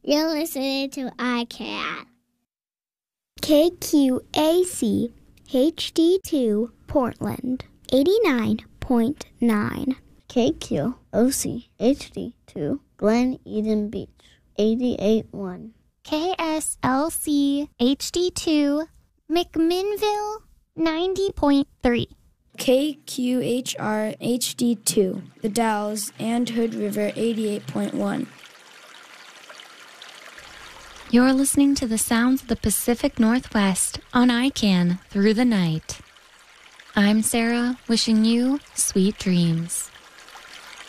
You're listening to iCat. KQAC HD2 Portland 89.9. KQOC HD2 Glen Eden Beach 88.1. KSLC HD2 McMinnville 90.3. KQHR HD2 The Dalles and Hood River 88.1. You're listening to the sounds of the Pacific Northwest on ICANN through the night. I'm Sarah, wishing you sweet dreams.